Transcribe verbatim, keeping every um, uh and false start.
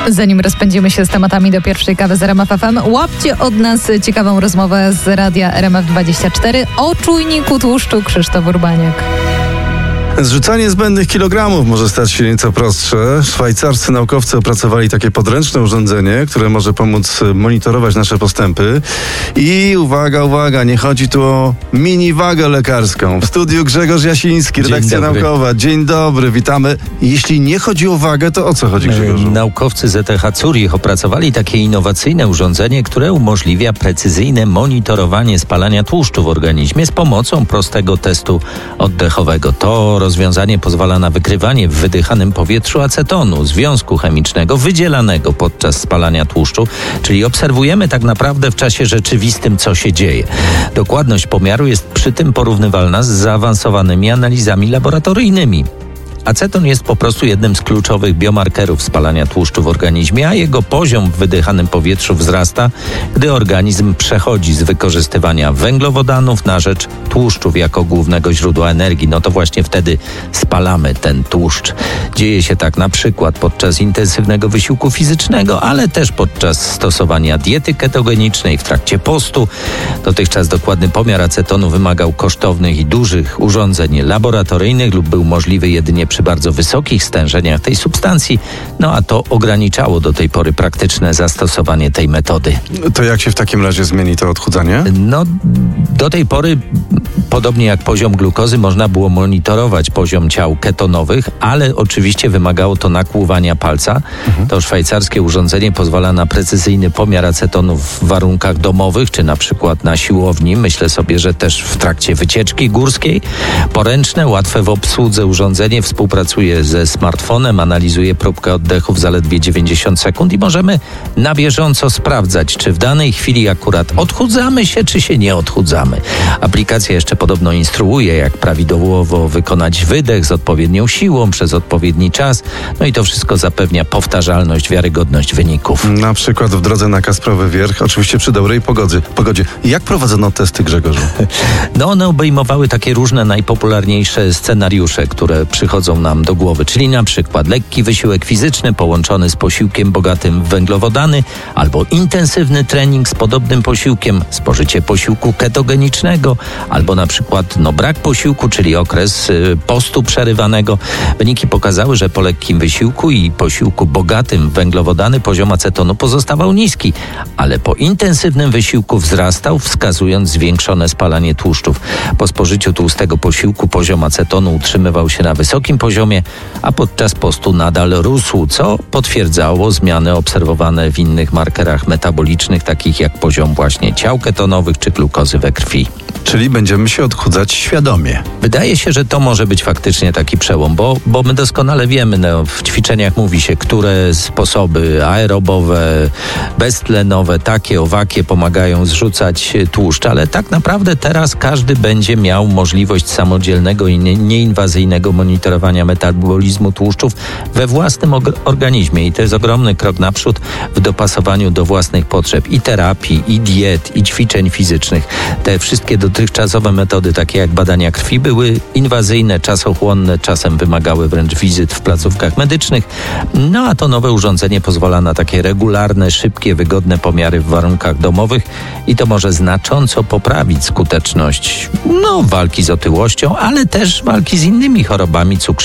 Zanim rozpędzimy się z tematami do pierwszej kawy z R M F F M, łapcie od nas ciekawą rozmowę z radia R M F dwadzieścia cztery o czujniku tłuszczu. Krzysztof Urbaniak. Zrzucanie zbędnych kilogramów może stać się nieco prostsze. Szwajcarscy naukowcy opracowali takie podręczne urządzenie, które może pomóc monitorować nasze postępy. I uwaga, uwaga, nie chodzi tu o mini-wagę lekarską. W studiu Grzegorz Jasiński, redakcja naukowa. Dzień dobry, witamy. Jeśli nie chodzi o wagę, to o co chodzi, Grzegorzu? Naukowcy z E T H Zurich opracowali takie innowacyjne urządzenie, które umożliwia precyzyjne monitorowanie spalania tłuszczu w organizmie z pomocą prostego testu oddechowego. To rozwiązanie pozwala na wykrywanie w wydychanym powietrzu acetonu, związku chemicznego wydzielanego podczas spalania tłuszczu, czyli obserwujemy tak naprawdę w czasie rzeczywistym, co się dzieje. Dokładność pomiaru jest przy tym porównywalna z zaawansowanymi analizami laboratoryjnymi. Aceton jest po prostu jednym z kluczowych biomarkerów spalania tłuszczu w organizmie, a jego poziom w wydychanym powietrzu wzrasta, gdy organizm przechodzi z wykorzystywania węglowodanów na rzecz tłuszczów jako głównego źródła energii. No to właśnie wtedy spalamy ten tłuszcz. Dzieje się tak na przykład podczas intensywnego wysiłku fizycznego, ale też podczas stosowania diety ketogenicznej, w trakcie postu. Dotychczas dokładny pomiar acetonu wymagał kosztownych i dużych urządzeń laboratoryjnych lub był możliwy jedynie przy przy bardzo wysokich stężeniach tej substancji, no a to ograniczało do tej pory praktyczne zastosowanie tej metody. To jak się w takim razie zmieni to odchudzanie? No, do tej pory, podobnie jak poziom glukozy, można było monitorować poziom ciał ketonowych, ale oczywiście wymagało to nakłuwania palca. Mhm. To szwajcarskie urządzenie pozwala na precyzyjny pomiar acetonu w warunkach domowych, czy na przykład na siłowni. Myślę sobie, że też w trakcie wycieczki górskiej. Poręczne, łatwe w obsłudze urządzenie współpracuje ze smartfonem, analizuje próbkę oddechu w zaledwie dziewięćdziesiąt sekund i możemy na bieżąco sprawdzać, czy w danej chwili akurat odchudzamy się, czy się nie odchudzamy. Aplikacja jeszcze podobno instruuje, jak prawidłowo wykonać wydech z odpowiednią siłą przez odpowiedni czas. No i to wszystko zapewnia powtarzalność, wiarygodność wyników. Na przykład w drodze na Kasprowy Wierch, oczywiście przy dobrej pogodzie. pogodzie. Jak prowadzono testy, Grzegorzu? No one obejmowały takie różne najpopularniejsze scenariusze, które przychodzą nam do głowy, czyli na przykład lekki wysiłek fizyczny połączony z posiłkiem bogatym w węglowodany, albo intensywny trening z podobnym posiłkiem, spożycie posiłku ketogenicznego, albo na przykład no, brak posiłku, czyli okres y, postu przerywanego. Wyniki pokazały, że po lekkim wysiłku i posiłku bogatym w węglowodany poziom acetonu pozostawał niski, ale po intensywnym wysiłku wzrastał, wskazując zwiększone spalanie tłuszczów. Po spożyciu tłustego posiłku poziom acetonu utrzymywał się na wysokim poziomie, a podczas postu nadal rósł, co potwierdzało zmiany obserwowane w innych markerach metabolicznych, takich jak poziom właśnie ciał ketonowych czy glukozy we krwi. Czyli będziemy się odchudzać świadomie. Wydaje się, że to może być faktycznie taki przełom, bo, bo my doskonale wiemy, no, w ćwiczeniach mówi się, które sposoby aerobowe, beztlenowe, takie, owakie pomagają zrzucać tłuszcz, ale tak naprawdę teraz każdy będzie miał możliwość samodzielnego i nieinwazyjnego monitorowania metabolizmu tłuszczów we własnym organizmie i to jest ogromny krok naprzód w dopasowaniu do własnych potrzeb i terapii, i diet, i ćwiczeń fizycznych. Te wszystkie dotychczasowe metody, takie jak badania krwi, były inwazyjne, czasochłonne, czasem wymagały wręcz wizyt w placówkach medycznych. No a to nowe urządzenie pozwala na takie regularne, szybkie, wygodne pomiary w warunkach domowych i to może znacząco poprawić skuteczność no, walki z otyłością, ale też walki z innymi chorobami, cukrzycą,